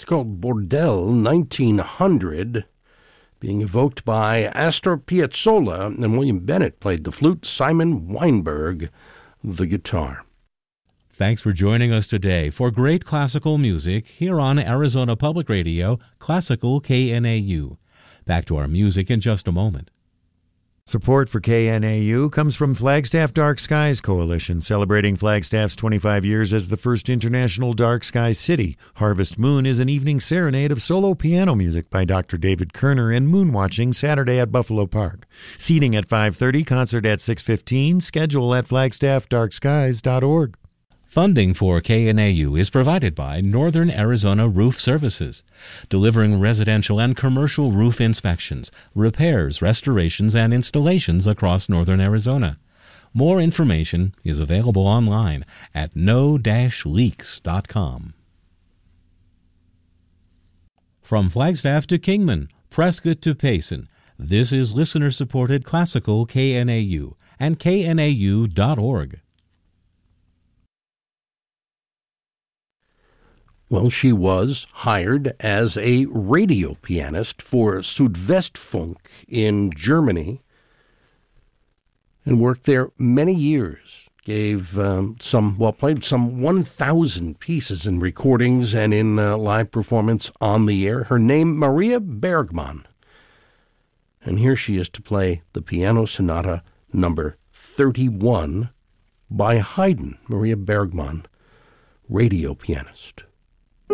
It's called Bordel 1900, being evoked by Astor Piazzolla, and William Bennett played the flute, Simon Weinberg the guitar. Thanks for joining us today for great classical music here on Arizona Public Radio, Classical KNAU. Back to our music in just a moment. Support for KNAU comes from Flagstaff Dark Skies Coalition, celebrating Flagstaff's 25 years as the first international dark sky city. Harvest Moon is an evening serenade of solo piano music by Dr. David Kerner and moonwatching Saturday at Buffalo Park. Seating at 5:30, concert at 6:15, schedule at flagstaffdarkskies.org. Funding for KNAU is provided by Northern Arizona Roof Services, delivering residential and commercial roof inspections, repairs, restorations, and installations across Northern Arizona. More information is available online at no-leaks.com. From Flagstaff to Kingman, Prescott to Payson, this is listener-supported Classical KNAU and knau.org. Well, she was hired as a radio pianist for Südwestfunk in Germany and worked there many years. Played some 1,000 pieces in recordings and in live performance on the air. Her name, Maria Bergman. And here she is to play the Piano Sonata number 31 by Haydn. Maria Bergman, radio pianist.